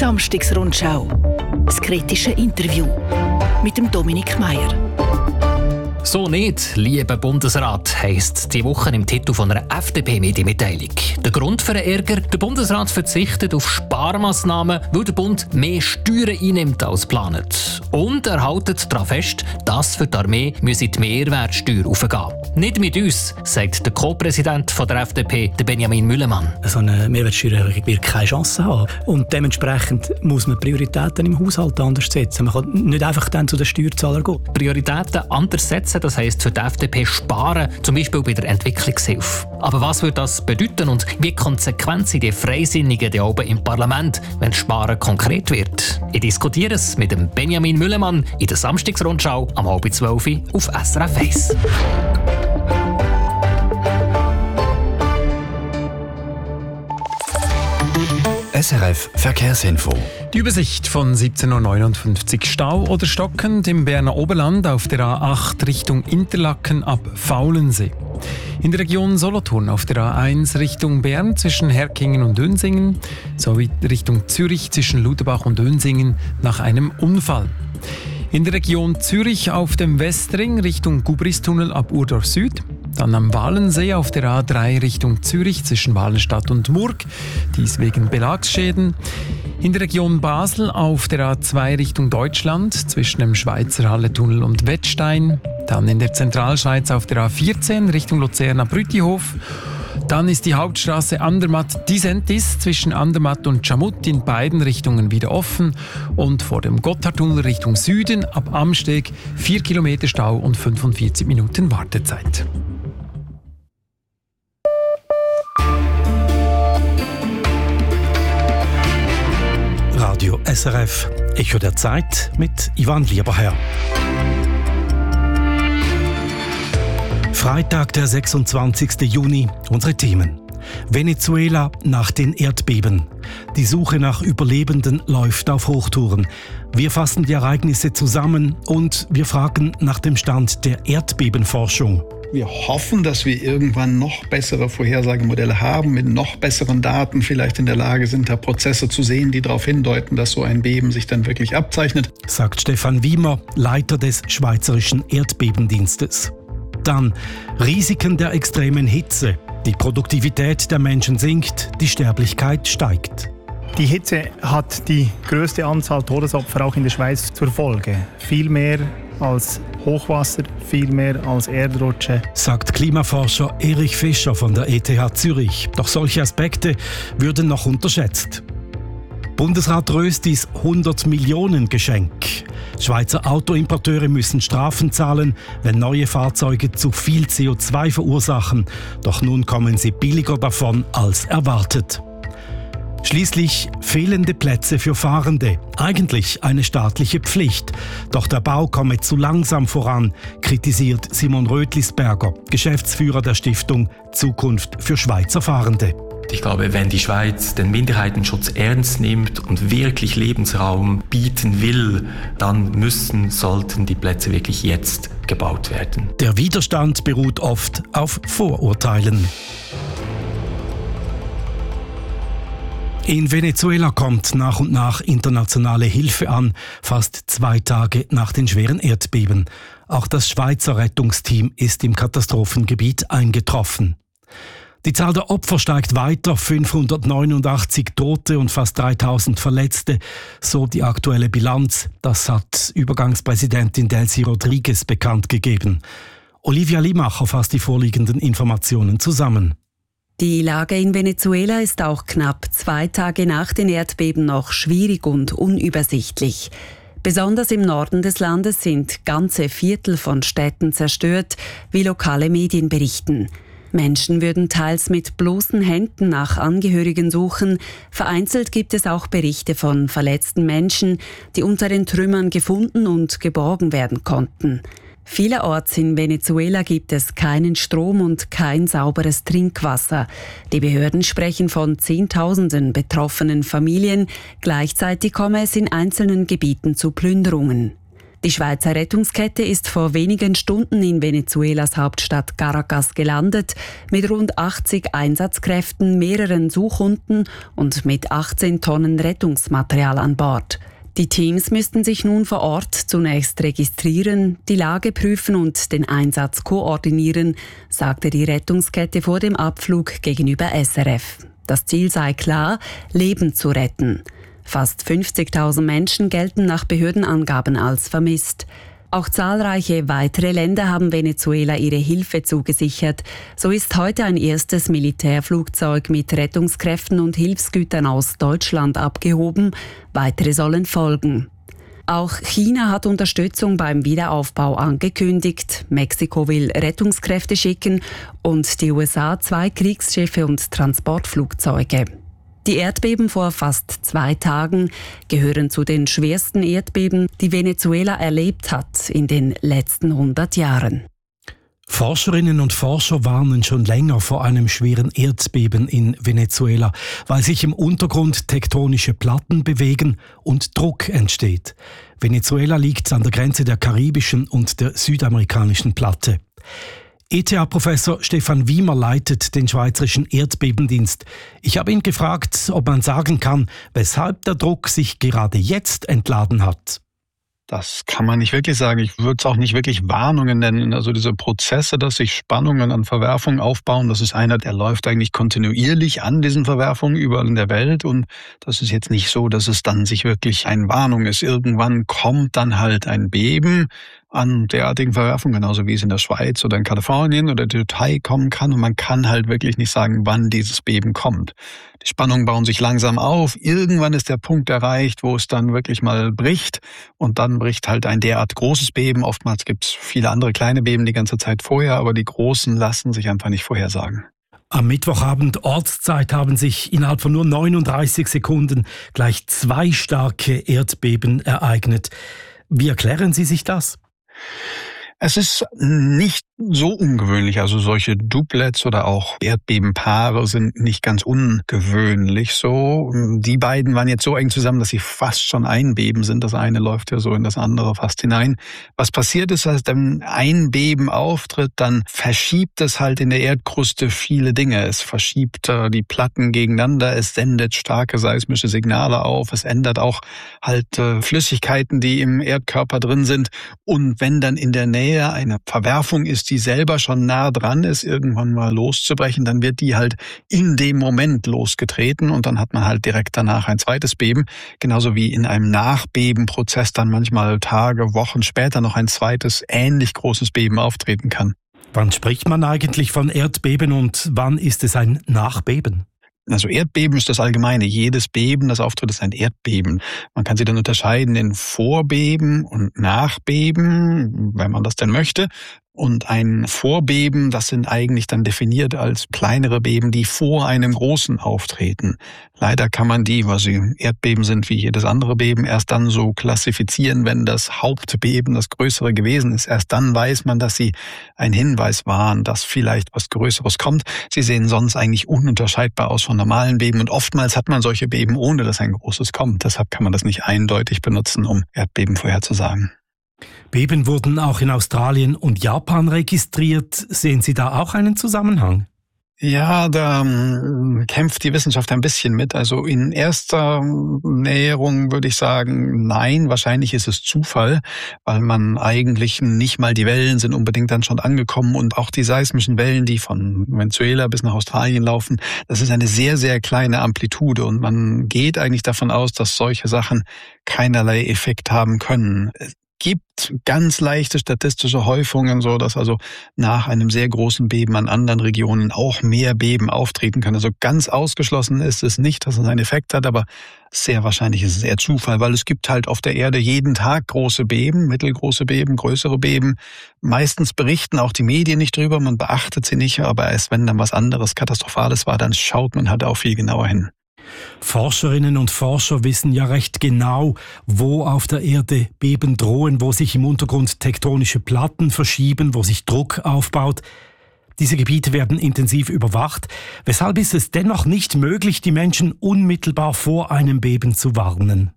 Samstagsrundschau. Das kritische Interview mit dem Dominik Meier. «So nicht, lieber Bundesrat», heisst die Woche im Titel von einer FDP-Medienmitteilung. Der Grund für den Ärger: der Bundesrat verzichtet auf Sparmaßnahmen, weil der Bund mehr Steuern einnimmt als geplant. Und er hält daran fest, dass für die Armee die Mehrwertsteuer aufgehen. «Nicht mit uns», sagt der Co-Präsident der FDP, der Benjamin Müllemann. So eine Mehrwertsteuererhöhung wird keine Chance haben. Und dementsprechend muss man Prioritäten im Haushalt anders setzen. Man kann nicht einfach dann zu den Steuerzahlern gehen. Prioritäten anders setzen, das heisst für die FDP sparen, zum Beispiel bei der Entwicklungshilfe. Aber was würde das bedeuten und wie konsequent sind die Freisinnigen da oben im Parlament, wenn Sparen konkret wird? Ich diskutiere es mit dem Benjamin Müllemann in der Samstagsrundschau am 11:30 auf SRF 1. SRF Verkehrsinfo. Die Übersicht von 17:59 Uhr. Stau oder stockend im Berner Oberland auf der A8 Richtung Interlaken ab Faulensee. In der Region Solothurn auf der A1 Richtung Bern zwischen Herkingen und Dönsingen sowie Richtung Zürich zwischen Luderbach und Dönsingen nach einem Unfall. In der Region Zürich auf dem Westring Richtung Gubristunnel ab Urdorf Süd. Dann am Walensee auf der A3 Richtung Zürich zwischen Walenstadt und Murg, dies wegen Belagsschäden. In der Region Basel auf der A2 Richtung Deutschland zwischen dem Schweizer Halletunnel und Wettstein. Dann in der Zentralschweiz auf der A14 Richtung Luzerna-Brütihof. Dann ist die Hauptstraße Andermatt-Disentis zwischen Andermatt und Chamut in beiden Richtungen wieder offen. Und vor dem Gotthardtunnel Richtung Süden ab Amsteg 4 Kilometer Stau und 45 Minuten Wartezeit. Radio SRF, Echo der Zeit mit Ivan Lieberherr. Freitag, der 26. Juni, unsere Themen. Venezuela nach den Erdbeben. Die Suche nach Überlebenden läuft auf Hochtouren. Wir fassen die Ereignisse zusammen und wir fragen nach dem Stand der Erdbebenforschung. Wir hoffen, dass wir irgendwann noch bessere Vorhersagemodelle haben, mit noch besseren Daten vielleicht in der Lage sind, da Prozesse zu sehen, die darauf hindeuten, dass so ein Beben sich dann wirklich abzeichnet. Sagt Stefan Wiemer, Leiter des Schweizerischen Erdbebendienstes. Dann Risiken der extremen Hitze. Die Produktivität der Menschen sinkt, die Sterblichkeit steigt. Die Hitze hat die größte Anzahl Todesopfer auch in der Schweiz zur Folge. Viel mehr als Hochwasser, viel mehr als Erdrutsche. Sagt Klimaforscher Erich Fischer von der ETH Zürich. Doch solche Aspekte würden noch unterschätzt. Bundesrat Röstis 100-Millionen-Geschenk. Schweizer Autoimporteure müssen Strafen zahlen, wenn neue Fahrzeuge zu viel CO2 verursachen. Doch nun kommen sie billiger davon als erwartet. Schließlich fehlende Plätze für Fahrende. Eigentlich eine staatliche Pflicht. Doch der Bau komme zu langsam voran, kritisiert Simon Rötlisberger, Geschäftsführer der Stiftung Zukunft für Schweizer Fahrende. Ich glaube, wenn die Schweiz den Minderheitenschutz ernst nimmt und wirklich Lebensraum bieten will, dann sollten die Plätze wirklich jetzt gebaut werden. Der Widerstand beruht oft auf Vorurteilen. In Venezuela kommt nach und nach internationale Hilfe an, fast 2 Tage nach den schweren Erdbeben. Auch das Schweizer Rettungsteam ist im Katastrophengebiet eingetroffen. Die Zahl der Opfer steigt weiter, 589 Tote und fast 3000 Verletzte, so die aktuelle Bilanz. Das hat Übergangspräsidentin Delcy Rodriguez bekannt gegeben. Olivia Limacher fasst die vorliegenden Informationen zusammen. Die Lage in Venezuela ist auch knapp 2 Tage nach den Erdbeben noch schwierig und unübersichtlich. Besonders im Norden des Landes sind ganze Viertel von Städten zerstört, wie lokale Medien berichten. Menschen würden teils mit bloßen Händen nach Angehörigen suchen. Vereinzelt gibt es auch Berichte von verletzten Menschen, die unter den Trümmern gefunden und geborgen werden konnten. Vielerorts in Venezuela gibt es keinen Strom und kein sauberes Trinkwasser. Die Behörden sprechen von Zehntausenden betroffenen Familien. Gleichzeitig komme es in einzelnen Gebieten zu Plünderungen. Die Schweizer Rettungskette ist vor wenigen Stunden in Venezuelas Hauptstadt Caracas gelandet, mit rund 80 Einsatzkräften, mehreren Suchhunden und mit 18 Tonnen Rettungsmaterial an Bord. Die Teams müssten sich nun vor Ort zunächst registrieren, die Lage prüfen und den Einsatz koordinieren, sagte die Rettungskette vor dem Abflug gegenüber SRF. Das Ziel sei klar, Leben zu retten. Fast 50.000 Menschen gelten nach Behördenangaben als vermisst. Auch zahlreiche weitere Länder haben Venezuela ihre Hilfe zugesichert. So ist heute ein erstes Militärflugzeug mit Rettungskräften und Hilfsgütern aus Deutschland abgehoben. Weitere sollen folgen. Auch China hat Unterstützung beim Wiederaufbau angekündigt. Mexiko will Rettungskräfte schicken und die USA 2 Kriegsschiffe und Transportflugzeuge. Die Erdbeben vor fast 2 Tagen gehören zu den schwersten Erdbeben, die Venezuela erlebt hat in den letzten 100 Jahren. Forscherinnen und Forscher warnen schon länger vor einem schweren Erdbeben in Venezuela, weil sich im Untergrund tektonische Platten bewegen und Druck entsteht. Venezuela liegt an der Grenze der karibischen und der südamerikanischen Platte. ETH-Professor Stefan Wiemer leitet den Schweizerischen Erdbebendienst. Ich habe ihn gefragt, ob man sagen kann, weshalb der Druck sich gerade jetzt entladen hat. Das kann man nicht wirklich sagen. Ich würde es auch nicht wirklich Warnungen nennen. Also diese Prozesse, dass sich Spannungen an Verwerfungen aufbauen, das ist einer, der läuft eigentlich kontinuierlich an diesen Verwerfungen überall in der Welt. Und das ist jetzt nicht so, dass es dann sich wirklich eine Warnung ist. Irgendwann kommt dann halt ein Beben an derartigen Verwerfungen, genauso wie es in der Schweiz oder in Kalifornien oder der Türkei kommen kann. Und man kann halt wirklich nicht sagen, wann dieses Beben kommt. Die Spannungen bauen sich langsam auf. Irgendwann ist der Punkt erreicht, wo es dann wirklich mal bricht. Und dann bricht halt ein derart großes Beben. Oftmals gibt es viele andere kleine Beben die ganze Zeit vorher, aber die großen lassen sich einfach nicht vorhersagen. Am Mittwochabend Ortszeit haben sich innerhalb von nur 39 Sekunden gleich 2 starke Erdbeben ereignet. Wie erklären Sie sich das? Es ist nicht so ungewöhnlich, also solche Doublets oder auch Erdbebenpaare sind nicht ganz ungewöhnlich so. Die beiden waren jetzt so eng zusammen, dass sie fast schon ein Beben sind. Das eine läuft ja so in das andere fast hinein. Was passiert ist, dass wenn ein Beben auftritt, dann verschiebt es halt in der Erdkruste viele Dinge. Es verschiebt die Platten gegeneinander, es sendet starke seismische Signale auf, es ändert auch halt Flüssigkeiten, die im Erdkörper drin sind. Und wenn dann in der Nähe eine Verwerfung ist, die selber schon nah dran ist, irgendwann mal loszubrechen, dann wird die halt in dem Moment losgetreten und dann hat man halt direkt danach ein zweites Beben. Genauso wie in einem Nachbebenprozess dann manchmal Tage, Wochen später noch ein zweites, ähnlich großes Beben auftreten kann. Wann spricht man eigentlich von Erdbeben und wann ist es ein Nachbeben? Also Erdbeben ist das Allgemeine. Jedes Beben, das auftritt, ist ein Erdbeben. Man kann sie dann unterscheiden in Vorbeben und Nachbeben, wenn man das denn möchte. Und ein Vorbeben, das sind eigentlich dann definiert als kleinere Beben, die vor einem großen auftreten. Leider kann man die, weil sie Erdbeben sind wie jedes andere Beben, erst dann so klassifizieren, wenn das Hauptbeben das größere gewesen ist. Erst dann weiß man, dass sie ein Hinweis waren, dass vielleicht was Größeres kommt. Sie sehen sonst eigentlich ununterscheidbar aus von normalen Beben und oftmals hat man solche Beben, ohne dass ein großes kommt. Deshalb kann man das nicht eindeutig benutzen, um Erdbeben vorherzusagen. Beben wurden auch in Australien und Japan registriert. Sehen Sie da auch einen Zusammenhang? Ja, da kämpft die Wissenschaft ein bisschen mit. Also in erster Näherung würde ich sagen, nein, wahrscheinlich ist es Zufall, weil man eigentlich nicht mal die Wellen sind unbedingt dann schon angekommen und auch die seismischen Wellen, die von Venezuela bis nach Australien laufen, das ist eine sehr, sehr kleine Amplitude und man geht eigentlich davon aus, dass solche Sachen keinerlei Effekt haben können. Gibt ganz leichte statistische Häufungen, so dass also nach einem sehr großen Beben an anderen Regionen auch mehr Beben auftreten können. Also ganz ausgeschlossen ist es nicht, dass es einen Effekt hat, aber sehr wahrscheinlich ist es eher Zufall, weil es gibt halt auf der Erde jeden Tag große Beben, mittelgroße Beben, größere Beben. Meistens berichten auch die Medien nicht drüber, man beachtet sie nicht, aber erst wenn dann was anderes Katastrophales war, dann schaut man halt auch viel genauer hin. Forscherinnen und Forscher wissen ja recht genau, wo auf der Erde Beben drohen, wo sich im Untergrund tektonische Platten verschieben, wo sich Druck aufbaut. Diese Gebiete werden intensiv überwacht. Weshalb ist es dennoch nicht möglich, die Menschen unmittelbar vor einem Beben zu warnen?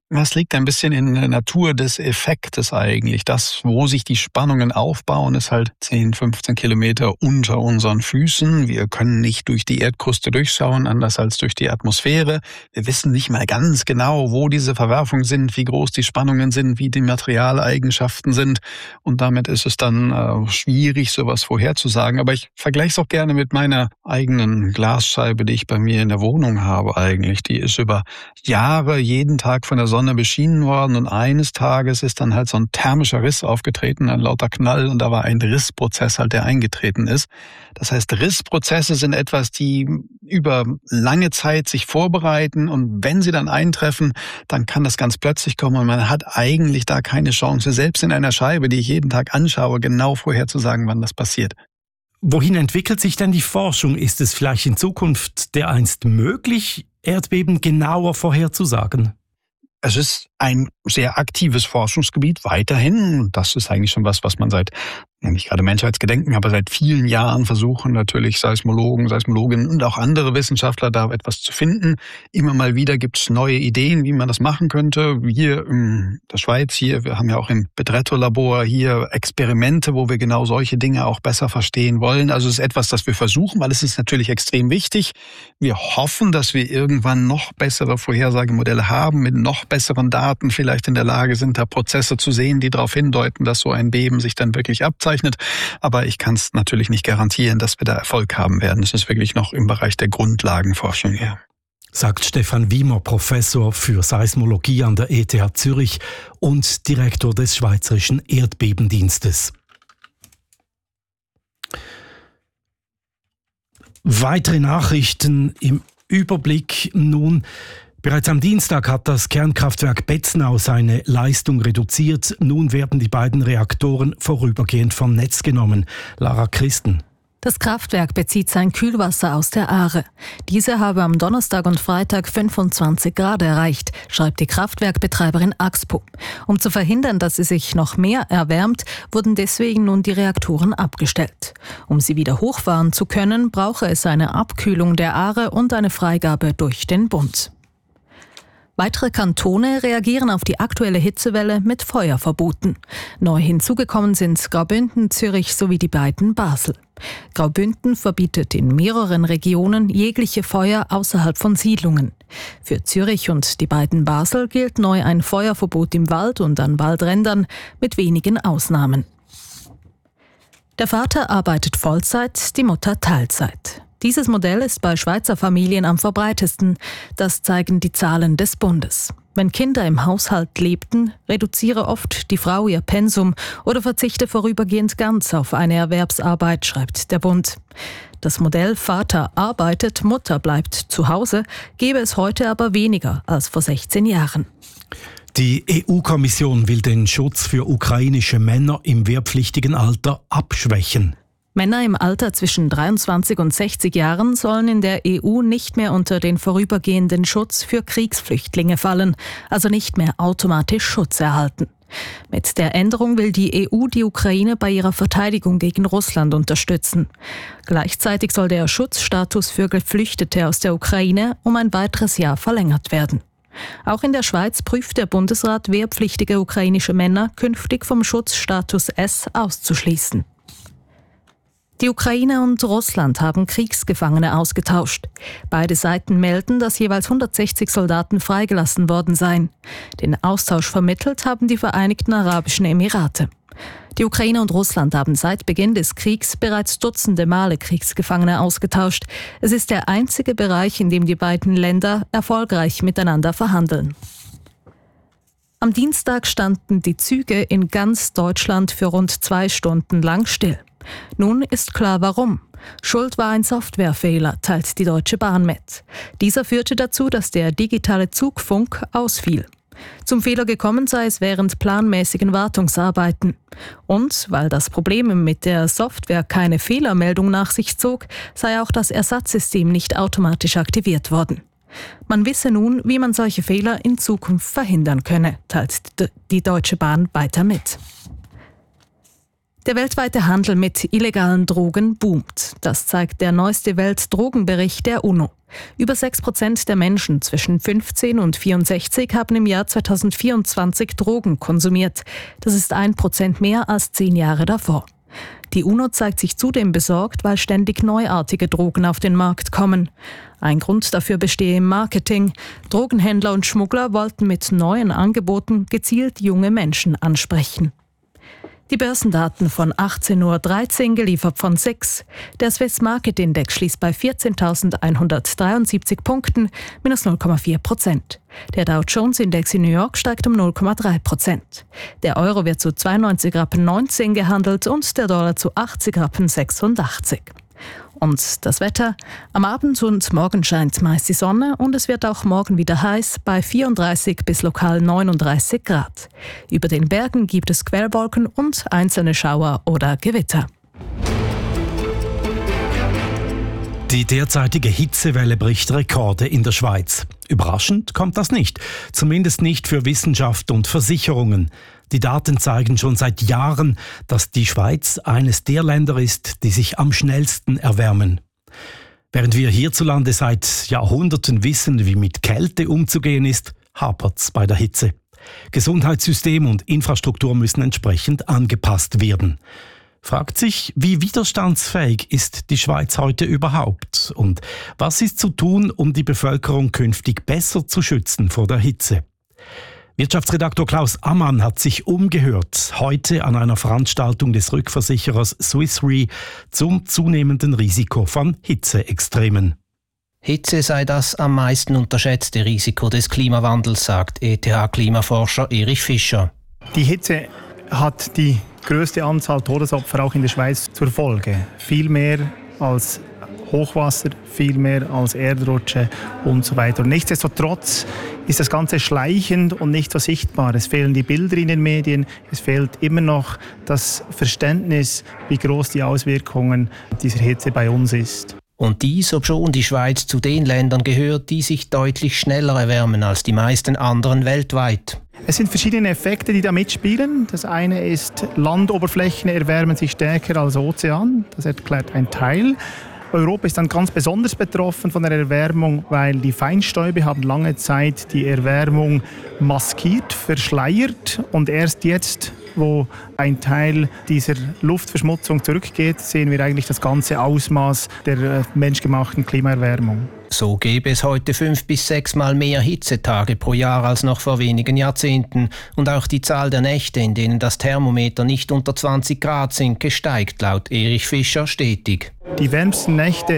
Das liegt ein bisschen in der Natur des Effektes eigentlich. Das, wo sich die Spannungen aufbauen, ist halt 10, 15 Kilometer unter unseren Füßen. Wir können nicht durch die Erdkruste durchschauen, anders als durch die Atmosphäre. Wir wissen nicht mal ganz genau, wo diese Verwerfungen sind, wie groß die Spannungen sind, wie die Materialeigenschaften sind. Und damit ist es dann schwierig, sowas vorherzusagen. Aber ich vergleiche es auch gerne mit meiner eigenen Glasscheibe, die ich bei mir in der Wohnung habe eigentlich. Die ist über Jahre jeden Tag von der Sonne beschienen worden und eines Tages ist dann halt so ein thermischer Riss aufgetreten, ein lauter Knall und da war ein Rissprozess halt, der eingetreten ist. Das heißt, Rissprozesse sind etwas, die über lange Zeit sich vorbereiten und wenn sie dann eintreffen, dann kann das ganz plötzlich kommen und man hat eigentlich da keine Chance, selbst in einer Scheibe, die ich jeden Tag anschaue, genau vorherzusagen, wann das passiert. Wohin entwickelt sich denn die Forschung? Ist es vielleicht in Zukunft dereinst möglich, Erdbeben genauer vorherzusagen? Es ist ein sehr aktives Forschungsgebiet weiterhin. Das ist eigentlich schon was man seit, nicht gerade Menschheitsgedenken, aber seit vielen Jahren versuchen natürlich Seismologen, Seismologinnen und auch andere Wissenschaftler da etwas zu finden. Immer mal wieder gibt es neue Ideen, wie man das machen könnte. Hier in der Schweiz, wir haben ja auch im Bedretto-Labor hier Experimente, wo wir genau solche Dinge auch besser verstehen wollen. Also es ist etwas, das wir versuchen, weil es ist natürlich extrem wichtig. Wir hoffen, dass wir irgendwann noch bessere Vorhersagemodelle haben, mit noch besseren Daten vielleicht in der Lage sind, da Prozesse zu sehen, die darauf hindeuten, dass so ein Beben sich dann wirklich abzeichnet. Aber ich kann es natürlich nicht garantieren, dass wir da Erfolg haben werden. Es ist wirklich noch im Bereich der Grundlagenforschung eher. Sagt Stefan Wiemer, Professor für Seismologie an der ETH Zürich und Direktor des Schweizerischen Erdbebendienstes. Weitere Nachrichten im Überblick nun. Bereits am Dienstag hat das Kernkraftwerk Betznau seine Leistung reduziert. Nun werden die beiden Reaktoren vorübergehend vom Netz genommen. Lara Christen. Das Kraftwerk bezieht sein Kühlwasser aus der Aare. Diese habe am Donnerstag und Freitag 25 Grad erreicht, schreibt die Kraftwerkbetreiberin Axpo. Um zu verhindern, dass sie sich noch mehr erwärmt, wurden deswegen nun die Reaktoren abgestellt. Um sie wieder hochfahren zu können, brauche es eine Abkühlung der Aare und eine Freigabe durch den Bund. Weitere Kantone reagieren auf die aktuelle Hitzewelle mit Feuerverboten. Neu hinzugekommen sind Graubünden, Zürich sowie die beiden Basel. Graubünden verbietet in mehreren Regionen jegliche Feuer außerhalb von Siedlungen. Für Zürich und die beiden Basel gilt neu ein Feuerverbot im Wald und an Waldrändern mit wenigen Ausnahmen. Der Vater arbeitet Vollzeit, die Mutter Teilzeit. Dieses Modell ist bei Schweizer Familien am verbreitesten. Das zeigen die Zahlen des Bundes. Wenn Kinder im Haushalt lebten, reduziere oft die Frau ihr Pensum oder verzichte vorübergehend ganz auf eine Erwerbsarbeit, schreibt der Bund. Das Modell Vater arbeitet, Mutter bleibt zu Hause gebe es heute aber weniger als vor 16 Jahren. Die EU-Kommission will den Schutz für ukrainische Männer im wehrpflichtigen Alter abschwächen. Männer im Alter zwischen 23 und 60 Jahren sollen in der EU nicht mehr unter den vorübergehenden Schutz für Kriegsflüchtlinge fallen, also nicht mehr automatisch Schutz erhalten. Mit der Änderung will die EU die Ukraine bei ihrer Verteidigung gegen Russland unterstützen. Gleichzeitig soll der Schutzstatus für Geflüchtete aus der Ukraine um ein weiteres Jahr verlängert werden. Auch in der Schweiz prüft der Bundesrat, wehrpflichtige ukrainische Männer künftig vom Schutzstatus S auszuschließen. Die Ukraine und Russland haben Kriegsgefangene ausgetauscht. Beide Seiten melden, dass jeweils 160 Soldaten freigelassen worden seien. Den Austausch vermittelt haben die Vereinigten Arabischen Emirate. Die Ukraine und Russland haben seit Beginn des Kriegs bereits dutzende Male Kriegsgefangene ausgetauscht. Es ist der einzige Bereich, in dem die beiden Länder erfolgreich miteinander verhandeln. Am Dienstag standen die Züge in ganz Deutschland für rund 2 Stunden lang still. Nun ist klar, warum. Schuld war ein Softwarefehler, teilt die Deutsche Bahn mit. Dieser führte dazu, dass der digitale Zugfunk ausfiel. Zum Fehler gekommen sei es während planmäßigen Wartungsarbeiten. Und weil das Problem mit der Software keine Fehlermeldung nach sich zog, sei auch das Ersatzsystem nicht automatisch aktiviert worden. Man wisse nun, wie man solche Fehler in Zukunft verhindern könne, teilt die Deutsche Bahn weiter mit. Der weltweite Handel mit illegalen Drogen boomt. Das zeigt der neueste Weltdrogenbericht der UNO. Über 6% der Menschen zwischen 15 und 64 haben im Jahr 2024 Drogen konsumiert. Das ist 1% mehr als 10 Jahre davor. Die UNO zeigt sich zudem besorgt, weil ständig neuartige Drogen auf den Markt kommen. Ein Grund dafür bestehe im Marketing. Drogenhändler und Schmuggler wollten mit neuen Angeboten gezielt junge Menschen ansprechen. Die Börsendaten von 18.13 Uhr, geliefert von SIX. Der Swiss Market Index schließt bei 14.173 Punkten, minus 0,4%. Der Dow Jones Index in New York steigt um 0,3%. Der Euro wird zu 92,19 Rappen gehandelt und der Dollar zu 80,86 Rappen. Und das Wetter? Am Abend und morgen scheint meist die Sonne und es wird auch morgen wieder heiß bei 34 bis lokal 39 Grad. Über den Bergen gibt es Quellwolken und einzelne Schauer oder Gewitter. Die derzeitige Hitzewelle bricht Rekorde in der Schweiz. Überraschend kommt das nicht, zumindest nicht für Wissenschaft und Versicherungen. Die Daten zeigen schon seit Jahren, dass die Schweiz eines der Länder ist, die sich am schnellsten erwärmen. Während wir hierzulande seit Jahrhunderten wissen, wie mit Kälte umzugehen ist, hapert's bei der Hitze. Gesundheitssystem und Infrastruktur müssen entsprechend angepasst werden. Fragt sich, wie widerstandsfähig ist die Schweiz heute überhaupt? Und was ist zu tun, um die Bevölkerung künftig besser zu schützen vor der Hitze? Wirtschaftsredaktor Klaus Ammann hat sich umgehört, heute an einer Veranstaltung des Rückversicherers Swiss Re zum zunehmenden Risiko von Hitzeextremen. Hitze sei das am meisten unterschätzte Risiko des Klimawandels, sagt ETH-Klimaforscher Erich Fischer. Die Hitze hat die größte Anzahl Todesopfer auch in der Schweiz zur Folge. Viel mehr als Hochwasser, viel mehr als Erdrutsche und so weiter. Und nichtsdestotrotz ist das Ganze schleichend und nicht so sichtbar. Es fehlen die Bilder in den Medien, es fehlt immer noch das Verständnis, wie groß die Auswirkungen dieser Hitze bei uns ist. Und dies, obschon die Schweiz zu den Ländern gehört, die sich deutlich schneller erwärmen als die meisten anderen weltweit. Es sind verschiedene Effekte, die da mitspielen. Das eine ist, Landoberflächen erwärmen sich stärker als Ozean. Das erklärt ein Teil. Europa ist dann ganz besonders betroffen von der Erwärmung, weil die Feinstäube haben lange Zeit die Erwärmung maskiert, verschleiert und erst jetzt, wo ein Teil dieser Luftverschmutzung zurückgeht, sehen wir eigentlich das ganze Ausmaß der menschgemachten Klimaerwärmung. So gäbe es heute 5 bis 6 Mal mehr Hitzetage pro Jahr als noch vor wenigen Jahrzehnten. Und auch die Zahl der Nächte, in denen das Thermometer nicht unter 20 Grad sinkt, steigt laut Erich Fischer stetig. Die wärmsten Nächte